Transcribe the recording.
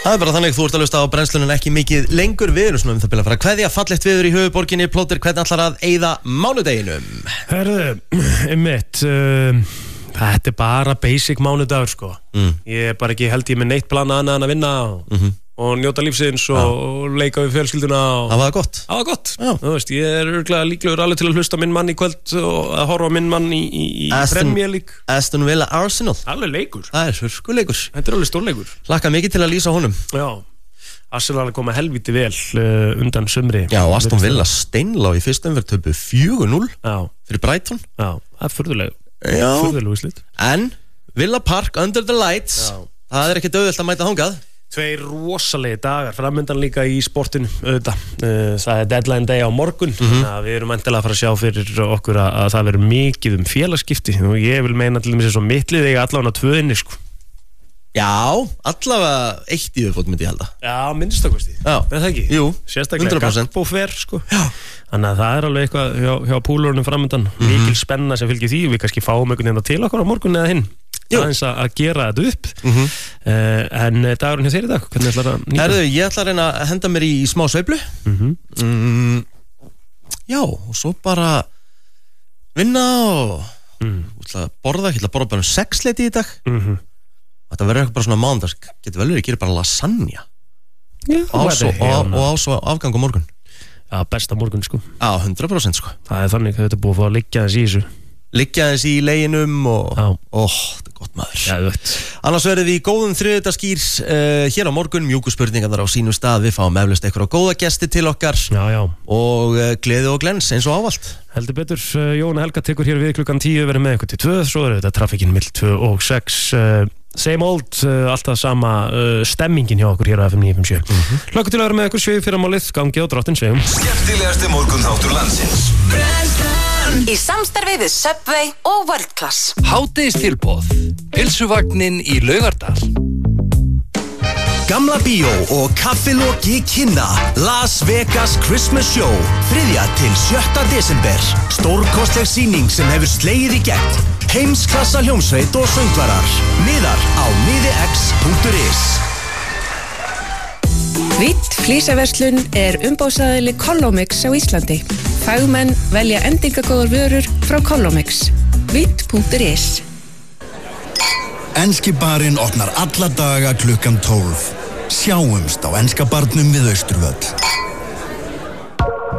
Það bara þannig, þú ert að hlusta á brennslunum ekki mikið lengur. Við erum svona það byrja að fara að kveðja fallegt veður í höfuðborginni. Plóter, hvernig ætlar að eyða mánudeginum? Herðu, einmitt, þetta bara basic mánudagur, sko. Ég bara ekki held ég með neitt plana annað en að vinna og njóta lífsins og leika við fjölskylduna. Það var gott. Það var gott. Þú veist, ég örugglega líklegur alveg til að hlusta minn mann í kvöld og að horfa minn mann í Premier League. Aston Villa Arsenal. Alveg leikur. Það hörkuleikur. Þetta alveg stórleikur. Hlakka mikið til að lýsa honum. Já. Arsenal er komið helviti vel undan sumri. Já, og Aston Villa steinlá í fyrsta umferð töpu 4-0 fyrir Brighton. Já, það er furðuleg. Já. Furðuleg úrslit. En Villa Park under the lights. Já. Það er ekki auðvelt að mæta þangað. Tveir rosalegi dagar framöndan líka í sportinu auðvitað. Það er deadline day á morgun. Við erum endilega að fara að sjá fyrir okkur að það verður mikið félagaskipti og ég vil meina til þess að mittlið eiga allavega 2 inni, sko. Já, allavega 1 í viðbót myndi ég halda. Já, minnstakosti. Já. Er það ekki? Jú, sérstaklega 100%. Gakpo-fer, sko. Já. Þannig að það er alveg eitthvað hjá púlurunum framöndan. Mikil spenna sem fylgir því og við kannski fáum einhvern veginn til okkur á morgun eða hinn. Aðeins að gera þetta upp. En dagurinn hjá þér í dag, hvernig ætlar að nýta? Herðu, ég ætla að reyna að henda mér í smá sveiflu. Já, og svo bara vinna og ætla að borða, ég ætla að borða bara 6-leiti í dag. Þetta verður eitthvað bara svona mánudags, getur vel verið að gera bara lasagna. Já, og á svo afgang á morgun. Já, besta morgun, sko. Já, 100% sko. Það er þannig að þetta er búið að fá að liggja þess í þessu. Liggja þess í leginum og þetta er gott maður. Já, veit. Annars verðum við í góðum þriðjudagsskýr hér á morgun, mjúku spurningarnar á sínu stað. Við fáum eflaust eitthvað góða gesti til okkar. Já. Og gleði og glens eins og ávallt. Heldur betur, Jón Helga tekur hér við klukkan 10, verður með ykkur til 2, svo er þetta trafikinn mill 2 og 6. Same old, alltaf sama stemmingin hjá okkur hér á FM 957. Hlökkum til að vera með ykkur svið fyrir málið, gangi á drottin segjum. Skemmtilegasti morgunþáttur landsins. Í samstarfi við Subway og World Class. Hádegistilboð. Pylsuvagnin í Laugardal. Gamla bíó og kaffiloki kynna Las Vegas Christmas Show 3. til 7. desember. Stórkostleg sýning sem hefur slegið í gegn. Heimsklassa hljómsveit og söngvarar. Miðar á miðex.is. Vitt flísaverslun er umbóðsaðili Collomix á Íslandi. Fagmenn velja endingagóðar vörur frá Collomix. Vitt.is. Enski barinn opnar alla daga klukkan 12. Sjáumst á enska barnum við Austurvöll.